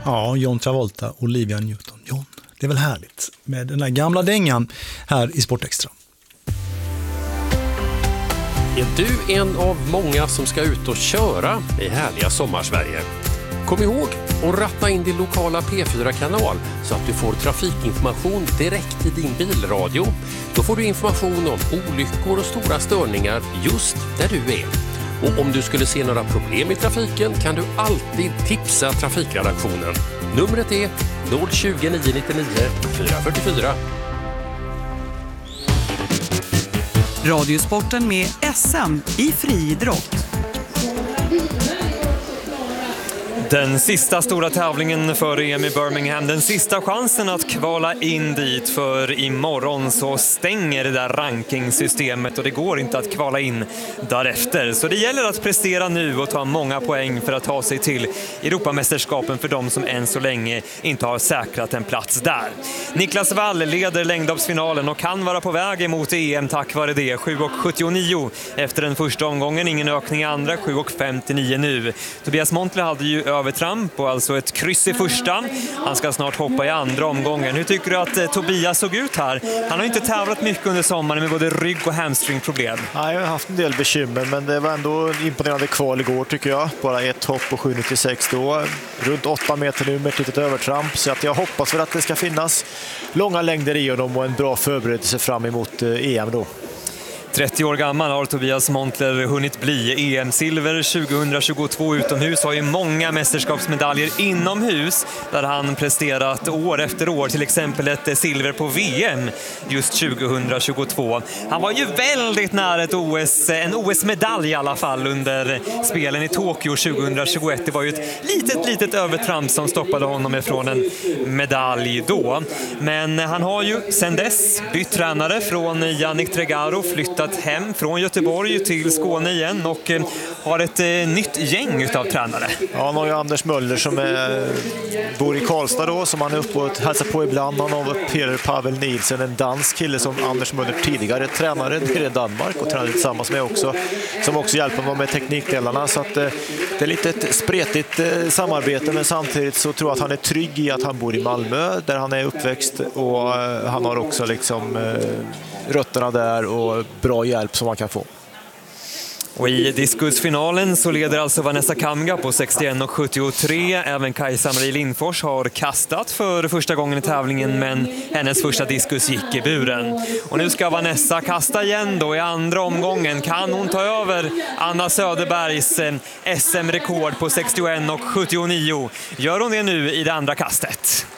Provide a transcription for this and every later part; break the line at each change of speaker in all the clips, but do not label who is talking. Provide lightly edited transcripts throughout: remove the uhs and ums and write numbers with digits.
Ja, John Travolta, Olivia Newton-John. Det är väl härligt med den här gamla dängan här i Sportextra.
Är du en av många som ska ut och köra i härliga sommarsverige? Kom ihåg att ratta in din lokala P4-kanal så att du får trafikinformation direkt i din bilradio. Då får du information om olyckor och stora störningar just där du är. Och om du skulle se några problem i trafiken kan du alltid tipsa trafikredaktionen. Numret är 020 999 444.
Radiosporten med SM i friidrott.
Den sista stora tävlingen för EM i Birmingham, den sista chansen att kvala in dit, för imorgon så stänger det där rankingsystemet och det går inte att kvala in därefter. Så det gäller att prestera nu och ta många poäng för att ta sig till Europamästerskapen för de som än så länge inte har säkrat en plats där. Niklas Wall leder längdhoppsfinalen och kan vara på väg emot EM tack vare det. 7,79 efter den första omgången, ingen ökning i andra, 7,59 nu. Tobias Montler hade ju övertramp och alltså ett kryss i första. Han ska snart hoppa i andra omgången. Hur tycker du att Tobias såg ut här? Han har inte tävlat mycket under sommaren med både rygg- och hamstringproblem.
Nej, jag har haft en del bekymmer, men det var ändå imponerande kval igår tycker jag. Bara ett hopp på 7,96 då. Runt 8 meter nu med ett litet övertramp. Så att jag hoppas väl att det ska finnas långa längder i honom och en bra förberedelse fram emot EM då.
30 år gammal har Tobias Montler hunnit bli. EM-silver 2022 utomhus, har ju många mästerskapsmedaljer inomhus där han presterat år efter år, till exempel ett silver på VM just 2022. Han var ju väldigt nära en OS-medalj i alla fall under spelen i Tokyo 2021. Det var ju ett litet övertramp som stoppade honom ifrån en medalj då. Men han har ju sedan dess bytt tränare, från Yannick Tregaro flyttat hem från Göteborg till Skåne igen och har ett nytt gäng utav tränare.
Ja, han har ju Anders Möller som bor i Karlstad då, som han är uppe och hälsar på ibland. Han har Peter Pavel Nielsen, en dansk kille som Anders Möller tidigare tränare i Danmark och tränade tillsammans med också, som också hjälper honom med teknikdelarna. Så att det är lite ett spretigt samarbete, men samtidigt så tror jag att han är trygg i att han bor i Malmö där han är uppväxt, och han har också liksom rötterna där och bra hjälp som man kan få.
Och i diskusfinalen så leder alltså Vanessa Kamga på 61,73. Även Kajsa-Marie Lindfors har kastat för första gången i tävlingen, men hennes första diskus gick i buren. Och nu ska Vanessa kasta igen då i andra omgången. Kan hon ta över Anna Söderbergs SM-rekord på 61,79? Gör hon det nu i det andra kastet?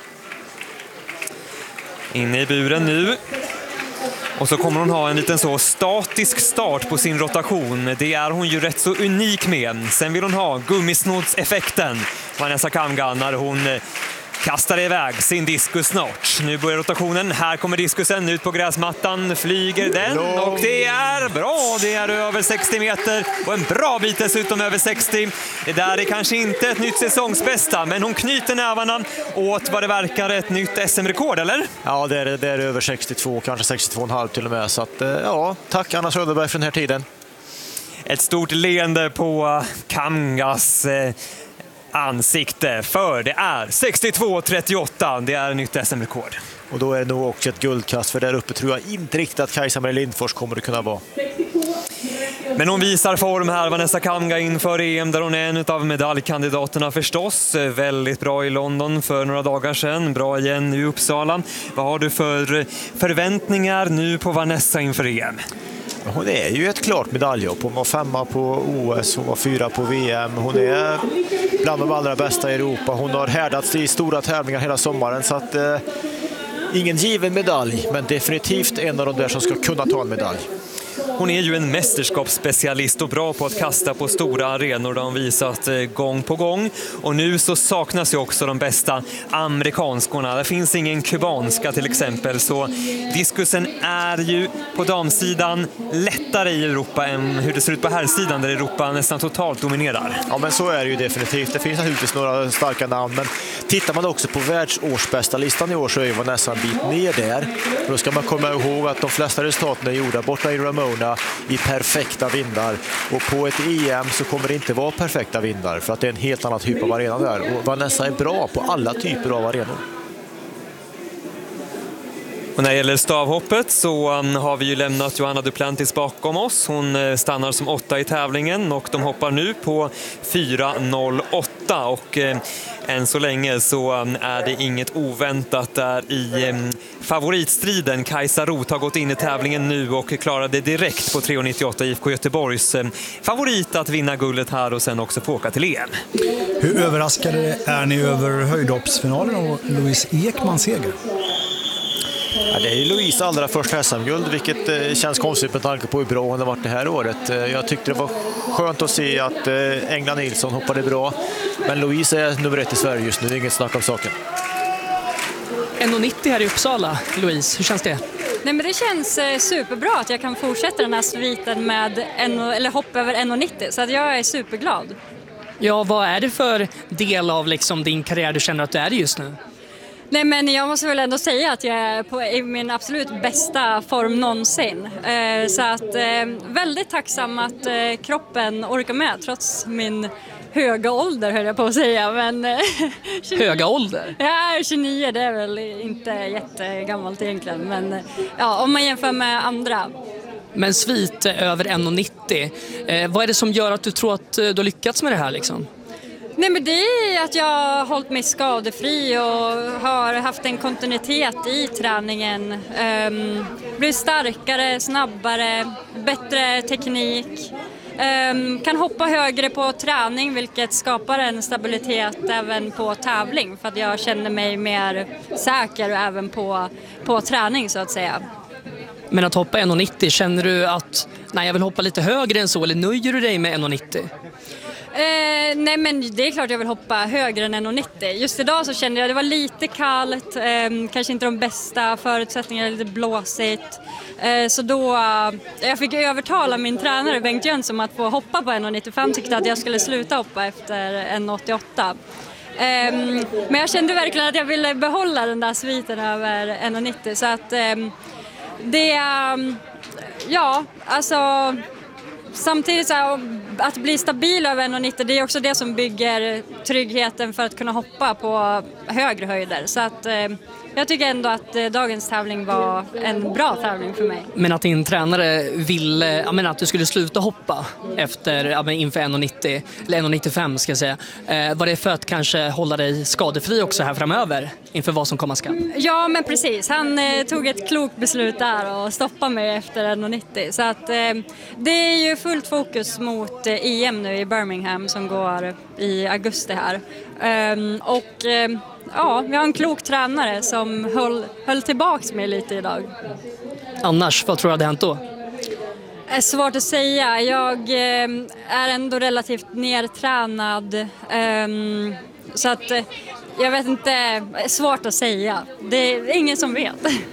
Inne i buren nu. Och så kommer hon ha en liten så statisk start på sin rotation. Det är hon ju rätt så unik med. Sen vill hon ha gummisnodseffekten, Vanessa Kamga, när hon kastar iväg sin diskus snart. Nu börjar rotationen. Här kommer diskusen ut på gräsmattan. Flyger den och det är bra. Det är över 60 meter och en bra bit dessutom över 60. Det där är kanske inte ett nytt säsongsbästa, men hon knyter nävarna åt vad det verkar ett nytt SM-rekord, eller?
Ja, det är över 62, kanske 62,5 till och med. Så att, ja, tack Anna Söderberg för den här tiden.
Ett stort leende på Kamgas ansikte, för det är 62,38. Det är nytt SM-rekord.
Och då är det nog också ett guldkast, för där uppe tror jag inte riktigt att Kajsa-Marie Lindfors kommer att kunna vara.
Men hon visar form här, Vanessa Kamga, inför EM där hon är en av medaljkandidaterna förstås. Väldigt bra i London för några dagar sedan, bra igen i Uppsala. Vad har du för förväntningar nu på Vanessa inför EM?
Hon är ju ett klart medaljhopp. Hon var 5 på OS, hon var 4 på VM. Hon är bland de allra bästa i Europa. Hon har härdats i stora tävlingar hela sommaren, så att ingen given medalj, men definitivt en av de där som ska kunna ta en medalj.
Hon är ju en mästerskapsspecialist och bra på att kasta på stora arenor, där hon visat gång på gång. Och nu så saknas ju också de bästa amerikanskorna. Det finns ingen kubanska till exempel, så diskusen är ju på damsidan lättare i Europa än hur det ser ut på herrsidan, där Europa nästan totalt dominerar.
Ja, men så är det ju definitivt. Det finns naturligtvis några starka namn, men Tittar man också på världsårsbästa listan i år så är Vanessa en bit ner där. Då ska man komma ihåg att de flesta resultaten är gjorda borta i Ramona i perfekta vindar. Och på ett EM så kommer det inte vara perfekta vindar för att det är en helt annan typ av arena där. Och Vanessa är bra på alla typer av arenor.
Och när det gäller stavhoppet så har vi ju lämnat Johanna Duplantis bakom oss. Hon stannar som 8 i tävlingen och de hoppar nu på 4.08 och än så länge så är det inget oväntat där i favoritstriden. Kajsa Roth har gått in i tävlingen nu och klarade direkt på 3.98 IFK Göteborgs favorit att vinna guldet här och sen också få åka till EM.
Hur överraskade är ni över höjdhoppsfinalen och Louise Ekmans seger?
Ja, det är Louise allra första SM-guld, vilket känns konstigt med tanke på hur bra hon har varit det här året. Jag tyckte det var skönt att se att Engla Nilsson hoppade bra, men Louise är nummer 1 i Sverige just nu, det är inget snack om saken.
1.90 här i Uppsala, Louise, hur känns det?
Nej, men det känns superbra att jag kan fortsätta den här sviten med hopp över 1.90, så att jag är superglad.
Ja, vad är det för del av liksom din karriär du känner att du är just nu?
Nej, men jag måste väl ändå säga att jag är i min absolut bästa form någonsin. Så att väldigt tacksam att kroppen orkar med trots min höga ålder, höll jag på att säga. Men,
höga ålder?
Ja, 29, det är väl inte jättegammalt egentligen. Men ja, om man jämför med andra.
Men svit över 1.90. Vad är det som gör att du tror att du har lyckats med det här liksom?
Nej, men det är att jag har hållit mig skadefri och har haft en kontinuitet i träningen. Blir starkare, snabbare, bättre teknik. Kan hoppa högre på träning, vilket skapar en stabilitet även på tävling. För att jag känner mig mer säker även på träning så att säga.
Men att hoppa 1.90, känner du att nej, jag vill hoppa lite högre än så, eller nöjer du dig med 1.90?
Nej, men det är klart jag vill hoppa högre än 1.90. Just idag så kände jag att det var lite kallt, kanske inte de bästa förutsättningarna, lite blåsigt. Så då jag fick övertala min tränare Bengt Jönsson att få hoppa på 1.90, för han tyckte att jag skulle sluta hoppa efter 1.88. Men jag kände verkligen att jag ville behålla den där sviten över 1.90, så att det ja, alltså samtidigt så här, att bli stabil över 1.90, det är också det som bygger tryggheten för att kunna hoppa på högre höjder. Så att jag tycker ändå att dagens tävling var en bra tävling för mig.
Men att din tränare ville att du skulle sluta hoppa efter inför 1.90 eller 1.95 ska jag säga. Var det för att kanske hålla dig skadefri också här framöver inför vad som komma skall? Ja, men precis. Han tog ett klokt beslut där och stoppade mig efter 1.90. Så att det är ju fullt fokus mot EM nu i Birmingham som går i augusti här. Ja, vi har en klok tränare som höll tillbaks mig lite idag. Annars, vad tror du hade hänt då? Det är svårt att säga. Jag är ändå relativt nertränad. Så att jag vet inte, det är svårt att säga. Det är ingen som vet.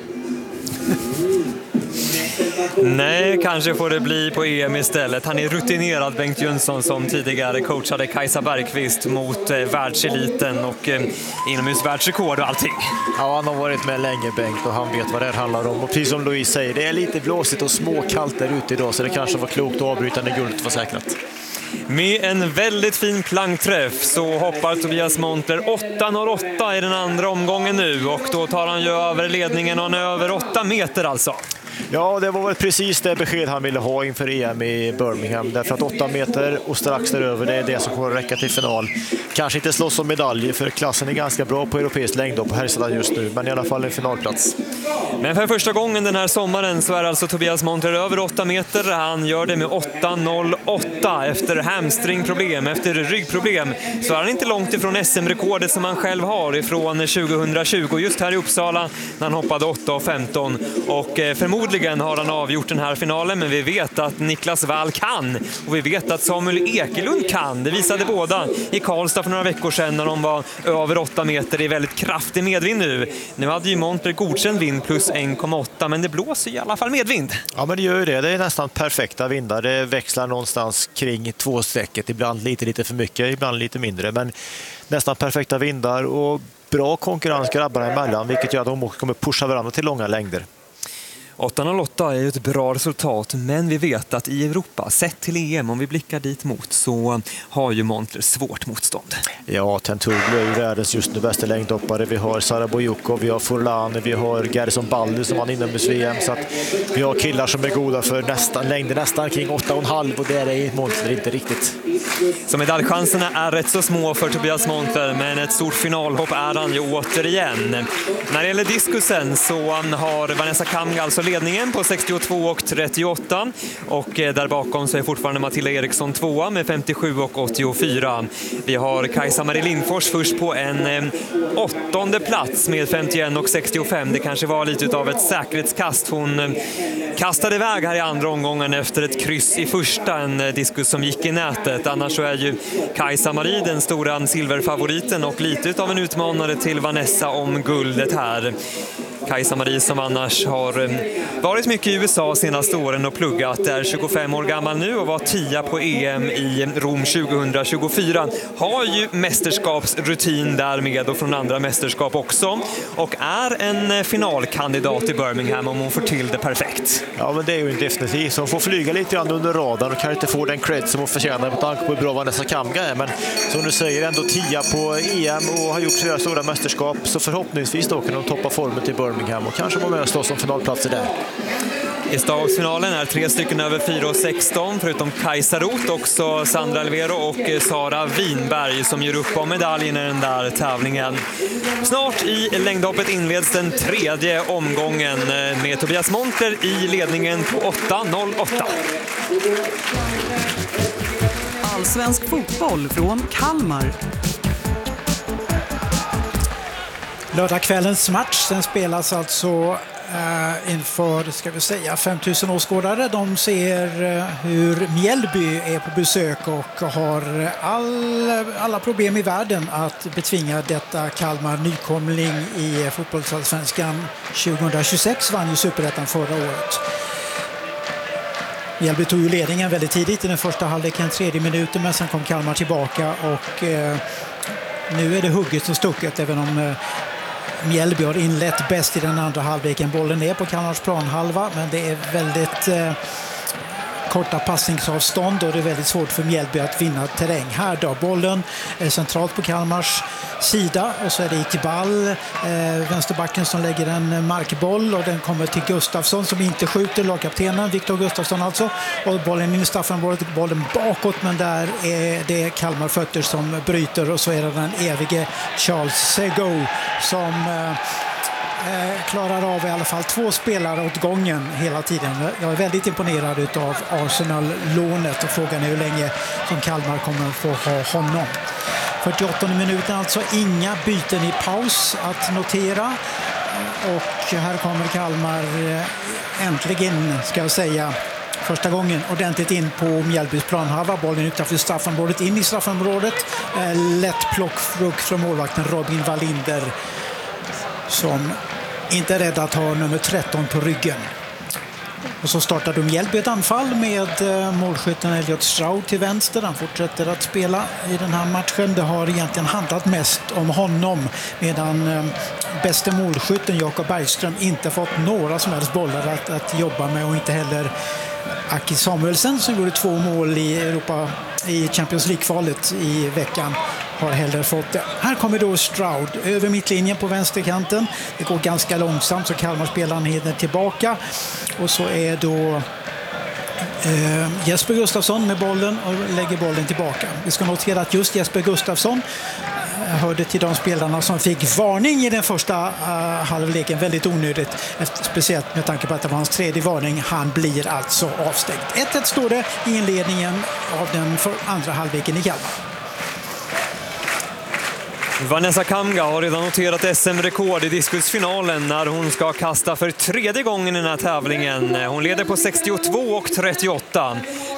Nej, kanske får det bli på EM istället. Han är rutinerad, Bengt Jönsson, som tidigare coachade Kajsa Bergqvist mot världseliten och inomhusvärldsrekord och allting.
Ja, han har varit med länge, Bengt, och han vet vad det handlar om. Och precis som Louise säger, det är lite blåsigt och småkallt där ute idag, så det kanske var klokt att avbryta när guldet var säkrat.
Med en väldigt fin plankträff så hoppar Tobias Montler 8.08 i den andra omgången nu, och då tar han ju över ledningen och över 8 meter alltså.
Ja, det var väl precis det besked han ville ha inför EM i Birmingham. Därför att 8 meter och strax däröver, det är det som kommer att räcka till final. Kanske inte slåss om medaljer, för klassen är ganska bra på europeisk längd och på herrsidan just nu. Men i alla fall en finalplats.
Men för första gången den här sommaren så är alltså Tobias Montler över 8 meter. Han gör det med 8.08 efter hamstringproblem, efter ryggproblem. Så är han inte långt ifrån SM-rekordet som han själv har ifrån 2020. Just här i Uppsala när han hoppade 8.15. Och förmodligen har han avgjort den här finalen, men vi vet att Niklas Wall kan. Och vi vet att Samuel Ekelund kan. Det visade båda i Karlstad för några veckor sedan när de var över 8 meter i väldigt kraftig medvind nu. Nu hade ju Montler godkänd vind in plus 1,8, men det blåser i alla fall medvind.
Ja, men det gör ju det. Det är nästan perfekta vindar. Det växlar någonstans kring 2-strecket. Ibland lite för mycket, ibland lite mindre. Men nästan perfekta vindar och bra konkurrens grabbarna emellan, vilket gör att de kommer pusha varandra till långa längder.
8,08 är ju ett bra resultat, men vi vet att i Europa, sett till EM, om vi blickar dit mot, så har ju Montler svårt motstånd.
Ja, Tenturglu är ju världens just nu bästa längdhoppare. Vi har Sara Bojukov, vi har Furlan, vi har Gerson Balder som vann inomhus-VM. Så att vi har killar som är goda för längder nästan kring 8,5 och där är Montler inte riktigt.
Så medaljchanserna är rätt så små för Tobias Montler, men ett stort finalhopp är han ju återigen. När det gäller diskusen så har Vanessa Kamga alltså ledningen på 62,38 och där bakom så är fortfarande Matilda Eriksson tvåa med 57,84. Vi har Kajsa-Marie Lindfors först på en 8:e plats med 51,65. Det kanske var lite av ett säkerhetskast. Hon kastade iväg här i andra omgången efter ett kryss i första, en diskus som gick i nätet. Annars så är ju Kajsa-Marie den stora silverfavoriten och lite av en utmanare till Vanessa om guldet här. Kajsa-Marie som annars har varit mycket i USA senaste åren och pluggat, är 25 år gammal nu och var 10 på EM i Rom 2024. Har ju mästerskapsrutin därmed och från andra mästerskap också och är en finalkandidat i Birmingham om hon får till det perfekt.
Ja, men det är ju definitivt. Så hon får flyga lite grann under radarn och kan inte få den cred som hon förtjänar på tanke på hur bra Vanessa Kamga är. Men som du säger, ändå 10 på EM och har gjort flera stora mästerskap, så förhoppningsvis då kan de toppa formen till Birmingham och kanske vara med och slå som finalplatser där.
I stavsfinalen är 3 stycken över 4,16 förutom Kajsa Roth, också Sandra Alvero och Sara Winberg som gör upp om medaljen i den där tävlingen. Snart i längdhoppet inleds den 3:e omgången med Tobias Montler i ledningen på 8,08.
Allsvensk fotboll från Kalmar.
Lördagskvällens match, den spelas alltså inför, ska vi säga, 5000 åskådare. De ser hur Mjällby är på besök och har alla problem i världen att betvinga detta Kalmar. Nykomling i fotbollsallsvenskan 2026, vann ju Superettan förra året. Mjällby tog ju ledningen väldigt tidigt i den första halvleken, 3:e minuten, men sen kom Kalmar tillbaka och nu är det hugget och stucket, även om Mjällby har inlett bäst i den andra halvleken. Bollen är på Kalmars planhalva, men det är väldigt korta passningsavstånd och det är väldigt svårt för Mjällby att vinna terräng. Här då, bollen är centralt på Kalmars sida och så är det Iqbal, vänsterbacken, som lägger en markboll och den kommer till Gustafsson som inte skjuter, lagkaptenen Viktor Gustafsson alltså, och bollen in i straffområdet, bollen bakåt, men där är det Kalmar fötter som bryter och så är det den evige Charles Sego som klarar av i alla fall 2 spelare åt gången hela tiden. Jag är väldigt imponerad av Arsenal-lånet och frågan är hur länge som Kalmar kommer att få ha honom. 48 minuten alltså, inga byten i paus att notera och här kommer Kalmar äntligen, ska jag säga, första gången ordentligt in på Mjällbys planhalva. Bollen utanför straffområdet, in i straffområdet. Lätt plockfrukt från målvakten Robin Wallinder som inte är rädd att ha nummer 13 på ryggen. Och så startar Mjällby ett anfall med målskytten Elliot Stroud till vänster. Han fortsätter att spela i den här matchen. Det har egentligen handlat mest om honom, medan bästa målskytten Jakob Bergström inte fått några som helst bollar att jobba med, och inte heller Aki Samuelsen som gjorde 2 mål i Europa i Champions League-kvalet i veckan har heller fått det. Här kommer då Stroud över mittlinjen på vänsterkanten. Det går ganska långsamt så Kalmar-spelaren hinner tillbaka. Och så är då Jesper Gustafsson med bollen och lägger bollen tillbaka. Vi ska notera att just Jesper Gustafsson hörde till de spelarna som fick varning i den första halvleken. Väldigt onödigt, speciellt med tanke på att det var hans 3:e varning. Han blir alltså avstängd. 1-1 står det i inledningen av den andra halvleken i Kalmar.
Vanessa Kamga har redan noterat SM-rekord i diskusfinalen när hon ska kasta för 3:e gången i den här tävlingen. Hon leder på 62,38.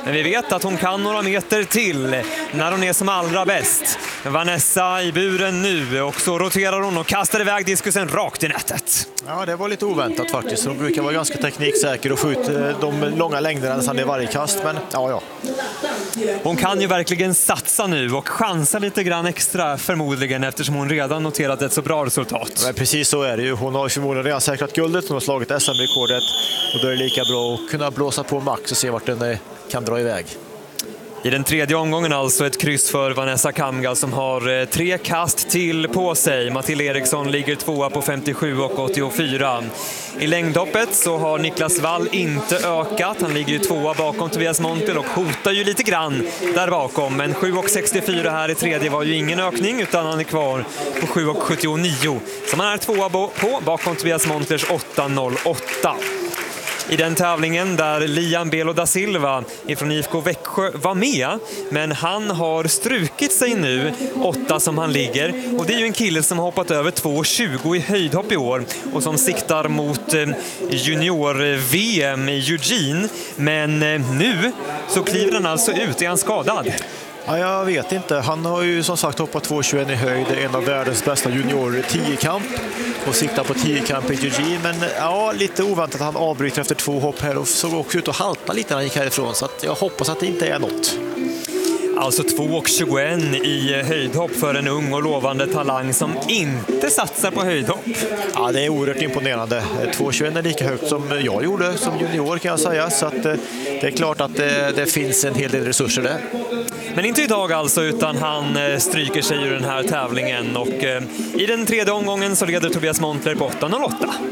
Men vi vet att hon kan några meter till när hon är som allra bäst. Vanessa i buren nu och så roterar hon och kastar iväg diskusen rakt i nätet.
Ja, det var lite oväntat faktiskt. Hon brukar vara ganska tekniksäker och skjuta de långa längderna nästan i varje kast, men ja.
Hon kan ju verkligen satsa nu och chansa lite grann extra förmodligen eftersom hon redan noterat ett så bra resultat.
Men precis så är det ju. Hon har förmodligen redan säkrat guldet, hon har slagit SM-rekordet och då är det lika bra att kunna blåsa på max och se vart den kan dra iväg.
I den tredje omgången alltså ett kryss för Vanessa Kamga som har 3 kast till på sig. Matilda Eriksson ligger 2 på 57 och 84. I längdhoppet så har Niklas Wall inte ökat. Han ligger ju 2 bakom Tobias Montel och hotar ju lite grann där bakom. Men 7 och 64 här i tredje var ju ingen ökning utan han är kvar på 7 och 79. Så man är 2 på bakom Tobias Montels 8.08. I den tävlingen där Liam Belo da Silva ifrån IFK Växjö var med, men han har strukit sig nu 8 som han ligger, och det är ju en kille som har hoppat över 2,20 i höjdhopp i år och som siktar mot junior-VM i Eugene, men nu så kliver han alltså ut. Är han skadad?
Ja, jag vet inte. Han har ju som sagt hoppat 2,21 i höjd, en av världens bästa juniorer i 10-kamp och siktar på 10-kamp i Eugene, men ja, lite oväntat att han avbryter efter 2 hopp här och såg också ut att halta lite när han gick härifrån, så att jag hoppas att det inte är något.
Alltså 2,21 i höjdhopp för en ung och lovande talang som inte satsar på höjdhopp.
Ja, det är oerhört imponerande. 2,21 är lika högt som jag gjorde som junior kan jag säga, så att det är klart att det finns en hel del resurser där.
Men inte idag alltså, utan han stryker sig ur den här tävlingen och i den tredje omgången så leder Tobias Montler på 8.08.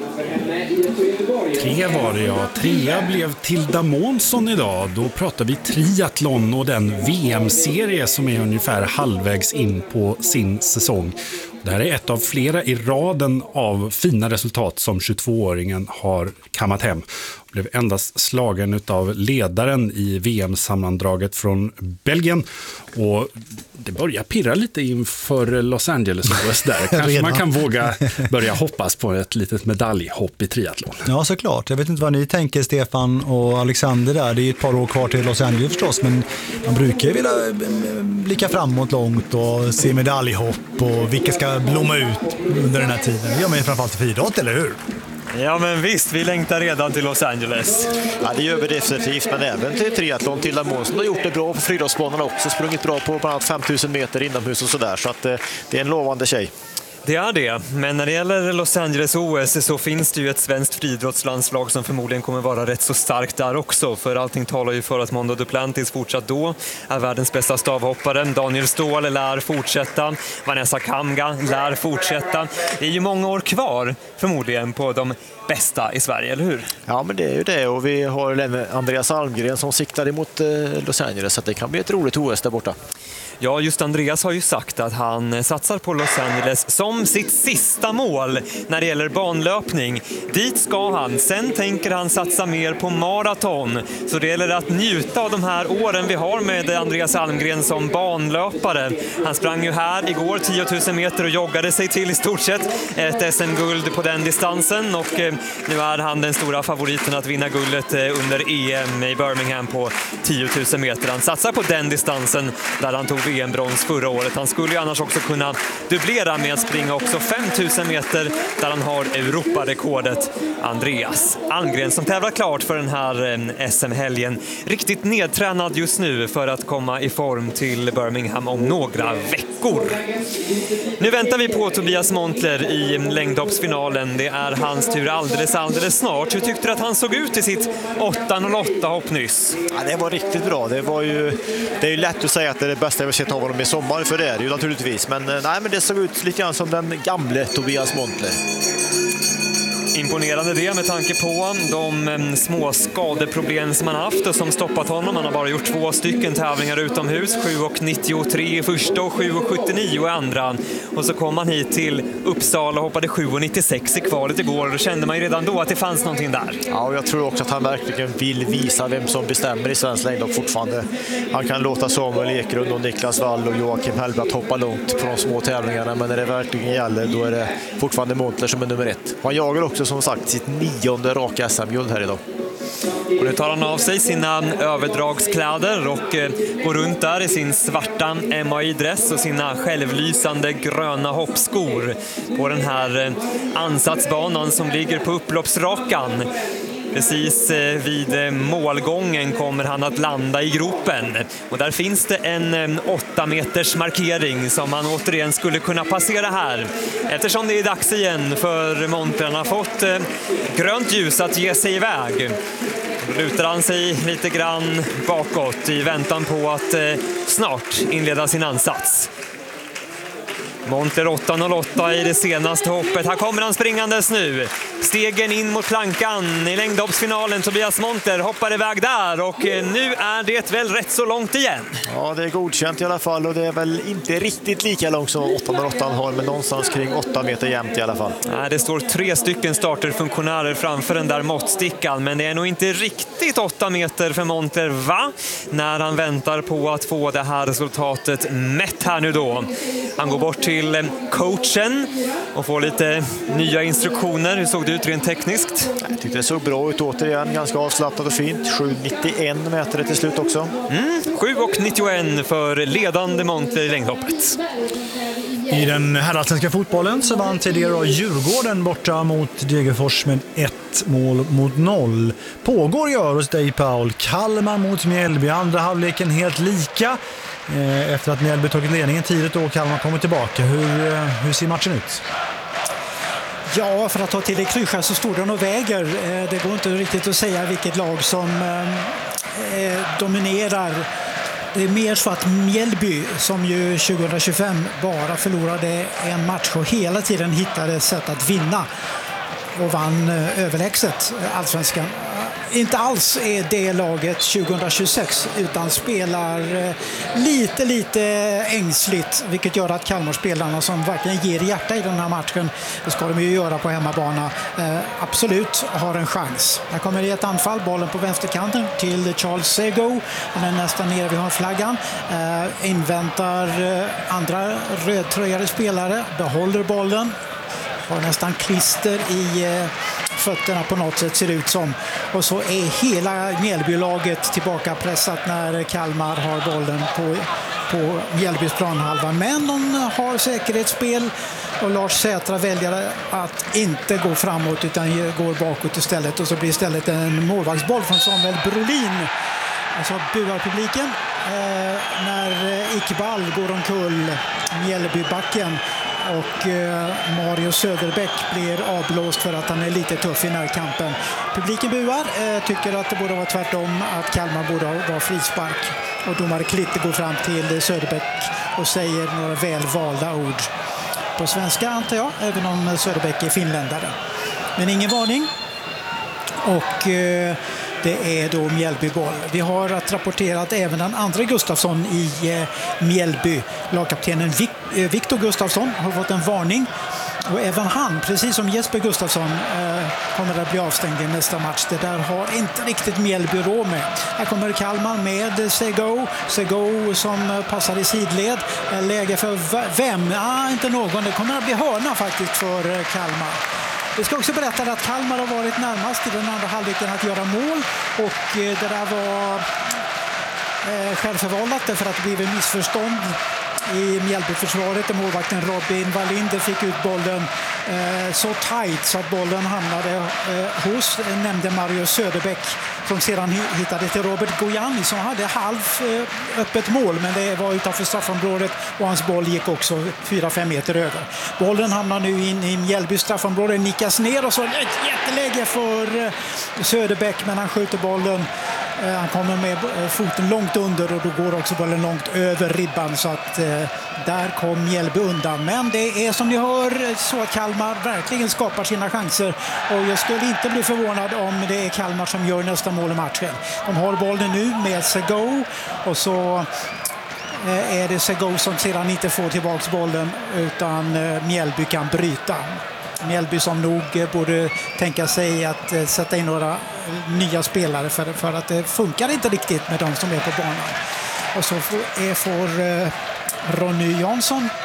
3 var det, ja. 3 blev Tilda Månsson idag. Då pratar vi triathlon och den VM-serie som är ungefär halvvägs in på sin säsong. Det här är ett av flera i raden av fina resultat som 22-åringen har kammat hem. Blev endast slagen av ledaren i VM-sammandraget från Belgien. Och det börjar pirra lite inför Los Angeles OS där. Kanske man kan våga börja hoppas på ett litet medaljhopp i triathlon.
Ja, såklart. Jag vet inte vad ni tänker, Stefan och Alexander där. Det är ett par år kvar till Los Angeles förstås, men man brukar vilja blicka framåt långt och se medaljhopp och vilka ska blomma ut under den här tiden. Det gör man ju framförallt till friidrott, eller hur?
Ja, men visst, vi längtar redan till Los Angeles.
Ja, det gör vi definitivt, men även till triathlon. Tilda Månsson har gjort det bra på friidrottsbanorna också, sprungit bra på bland annat 5000 meter inomhus och sådär, så att det är en lovande tjej.
Det är det, men när det gäller Los Angeles OS så finns det ju ett svenskt friidrottslandslag som förmodligen kommer vara rätt så starkt där också, för allting talar ju för att Mondo Duplantis fortsatt då är världens bästa stavhoppare. Daniel Ståhl lär fortsätta, Vanessa Kamga lär fortsätta. Det är ju många år kvar förmodligen på de bästa i Sverige, eller hur?
Ja, men det är ju det, och vi har Andreas Almgren som siktar emot Los Angeles, så att det kan bli ett roligt OS där borta.
Ja, just Andreas har ju sagt att han satsar på Los Angeles som sitt sista mål när det gäller banlöpning. Dit ska han. Sen tänker han satsa mer på maraton. Så det gäller att njuta av de här åren vi har med Andreas Almgren som banlöpare. Han sprang ju här igår 10 000 meter och joggade sig till i stort sett ett SM-guld på den distansen. Och nu är han den stora favoriten att vinna guldet under EM i Birmingham på 10 000 meter. Han satsar på den distansen där han tog VM-brons förra året. Han skulle ju annars också kunna dubblera med att springa också 5000 meter där han har Europarekordet. Andreas Almgren som tävlar klart för den här SM-helgen. Riktigt nedtränad just nu för att komma i form till Birmingham om några veckor. Nu väntar vi på Tobias Montler i längdhoppsfinalen. Det är hans tur alldeles snart. Hur tyckte du att han såg ut i sitt 8.08 hopp nyss?
Ja, det var riktigt bra. Det är ju lätt att säga att det är det bästa jag har sett av honom i sommar, för det är det ju naturligtvis. Men det såg ut lite grann som den gamle Tobias Montler.
Imponerande det med tanke på de små skadeproblem som han haft och som stoppat honom. Han har bara gjort 2 stycken tävlingar utomhus, 7.93 i första och 7.79 i andra. Och så kom han hit till Uppsala och hoppade 7.96 i kvalet igår. Då kände man ju redan då att det fanns någonting där.
Ja, och jag tror också att han verkligen vill visa vem som bestämmer i svensk längdhopp fortfarande. Han kan låta Samuel Ekrund och Niklas Wall och Joakim Hellbratt hoppa långt på de små tävlingarna, men när det verkligen gäller då är det fortfarande Montler som är nummer 1. Han jagar också också som sagt sitt 9:e raka SM-guld här idag.
Och nu tar han av sig sina överdragskläder och går runt där i sin svarta MAI-dress och sina självlysande gröna hoppskor på den här ansatsbanan som ligger på upploppsrakan. Precis vid målgången kommer han att landa i gropen. Och där finns det en 8 meters markering som han återigen skulle kunna passera här. Eftersom det är dags igen för montern. Han har fått grönt ljus att ge sig iväg. Då lutar han sig lite grann bakåt i väntan på att snart inleda sin ansats. Monter 8.08 i det senaste hoppet. Här kommer han springandes nu. Stegen in mot plankan i längdhoppsfinalen. Tobias Monter hoppar iväg där och nu är det väl rätt så långt igen.
Ja, det är godkänt i alla fall och det är väl inte riktigt lika långt som 8.08 har, men någonstans kring 8 meter jämnt i alla fall.
Nej, det står 3 stycken starterfunktionärer framför den där måttstickan, men det är nog inte riktigt 8 meter för Monter, va? När han väntar på att få det här resultatet mätt här nu då. Han går bort till coachen och får lite nya instruktioner. Hur såg det ut rent tekniskt?
Jag tyckte det såg bra ut återigen, ganska avslappnat och fint. 7,91 meter till slut också.
7,91 för ledande Monter i längdhoppet.
I den herrallsvenska fotbollen så vann tidigare Djurgården borta mot Degerfors med 1-0. Pågår gör hos dig, Paul. Kalmar mot Mjällby. Andra halvleken helt lika. Efter att Mjällby tagit ledningen tidigt och Kalmar kommer tillbaka. Hur ser matchen ut?
Ja, för att ta till det klyscha så står den och väger. Det går inte riktigt att säga vilket lag som dominerar. Det är mer så att Mjällby, som ju 2025 bara förlorade en match och hela tiden hittade sätt att vinna och vann överlägset allsvenskan. Inte alls är det laget 2026 utan spelar lite ängsligt, vilket gör att Kalmarspelarna som verkligen ger hjärta i den här matchen, det ska de ju göra på hemmabana, absolut har en chans. Här kommer det ett anfall, bollen på vänsterkanten till Charles Sego. Han är nästan nere vid hörnflaggan, inväntar andra rödtröjade spelare, behåller bollen, har nästan klister i fötterna på något sätt ser det ut som. Och så är hela Mjällbylaget tillbaka pressat när Kalmar har bollen på Mjällbys planhalva. Men de har säkerhetsspel och Lars Sätra väljer att inte gå framåt utan går bakåt istället. Och så blir istället en målvaktsboll från Samuel Brolin. Alltså buar publiken när Iqbal går omkull Mjällbybacken. Och Mario Söderbäck blir avblåst för att han är lite tuff i närkampen. Publiken buar, tycker att det borde vara tvärtom, att Kalmar borde vara frispark. Och domare Klitte går fram till Söderbäck och säger några välvalda ord på svenska, antar jag, även om Söderbäck är finländare. Men ingen varning. Och det är då Mjällbyboll. Vi har att rapportera att även den andra Gustafsson i Mjällby, lagkaptenen Viktor Gustafsson, har fått en varning. Och även han, precis som Jesper Gustafsson, kommer att bli avstängd i nästa match. Det där har inte riktigt Mjällby råd med. Här kommer Kalmar med Sego som passar i sidled. Läge för vem? Inte någon. Det kommer att bli hörna faktiskt för Kalmar. Vi ska också berätta att Kalmar har varit närmast i den andra halvleken att göra mål. Och det där var självförvållat därför att det blev en missförstånd i Mjällbyförsvaret. Målvakten Robin Wallinder fick ut bollen så tajt så att bollen hamnade hos nämnde Mario Söderbäck, som sedan hittade till Robert Gojani som hade öppet mål, men det var utanför straffområdet och hans boll gick också 4-5 meter över. Bollen hamnar nu in i Mjällby straffområde, nickas ner och så ett jätteläge för Söderbäck, men han skjuter bollen. Han kommer med foten långt under och då går också bollen långt över ribban, så att där kom Mjällby undan. Men det är som ni hör så att Kalmar verkligen skapar sina chanser och jag skulle inte bli förvånad om det är Kalmar som gör nästa mål i matchen. De har bollen nu med Sego och så är det Sego som sedan inte får tillbaks bollen utan Mjällby kan bryta. Mjällby som nog borde tänka sig att sätta in några nya spelare för att det funkar inte riktigt med de som är på banan. Och så får Ronny Jansson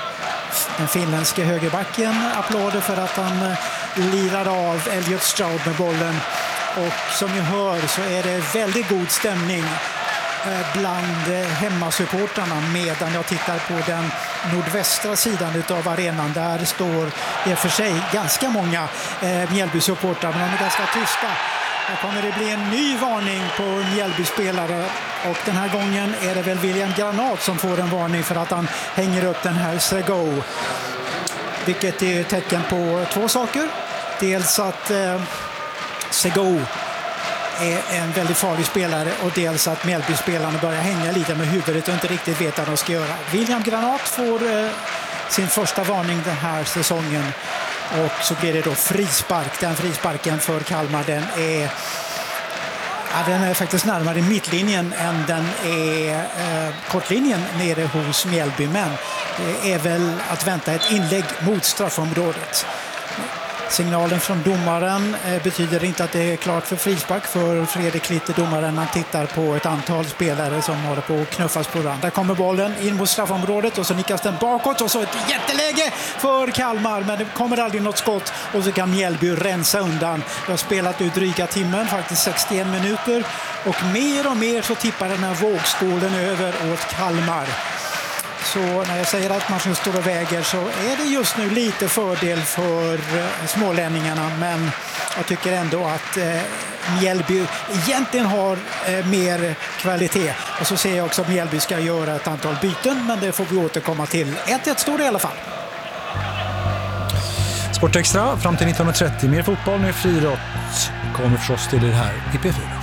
den finländske högerbacken applåder för att han lirade av Elliot Stroud med bollen. Och som ni hör så är det väldigt god stämning bland hemmasupportrarna, medan jag tittar på den nordvästra sidan av arenan. Där står det för sig ganska många Mjällby-supportrar, men de är ganska tysta. Här kommer det bli en ny varning på Mjällby-spelare, och den här gången är det väl William Granat som får en varning för att han hänger upp den här Sego. Vilket är tecken på två saker. Dels att Sego är en väldigt farlig spelare, och dels att Mjällby-spelarna börjar hänga lite med huvudet och inte riktigt vet vad de ska göra. William Granat får sin första varning den här säsongen, och så blir det då frispark. Den frisparken för Kalmar, den är faktiskt närmare mittlinjen än den är kortlinjen nere hos Mjällby, men det är väl att vänta ett inlägg mot straffområdet. Signalen från domaren betyder inte att det är klart för frispark för Fredrik Litter, domaren. Han tittar på ett antal spelare som håller på att knuffas på varandra. Där kommer bollen in mot straffområdet och så nickas den bakåt och så ett jätteläge för Kalmar, men det kommer aldrig något skott, och så kan Mjällby rensa undan. Det har spelat ut dryga timmen, faktiskt 61 minuter, och mer så tippar den här vågskålen över åt Kalmar. Så när jag säger att matchen står och väger så är det just nu lite fördel för smålänningarna, men jag tycker ändå att Mjällby egentligen har mer kvalitet. Och så ser jag också att Mjällby ska göra ett antal byten, men det får vi återkomma till. 1-1 står det i alla fall.
Sportextra fram till 19.30. Mer fotboll, mer friidrott kommer förstås till det här i P4.